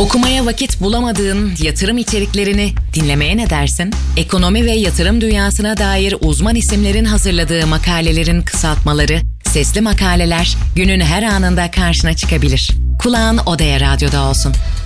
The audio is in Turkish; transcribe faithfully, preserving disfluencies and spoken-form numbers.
Okumaya vakit bulamadığın yatırım içeriklerini dinlemeye ne dersin? Ekonomi ve yatırım dünyasına dair uzman isimlerin hazırladığı makalelerin kısaltmaları, sesli makaleler günün her anında karşına çıkabilir. Kulağın Odea Radyo'da olsun.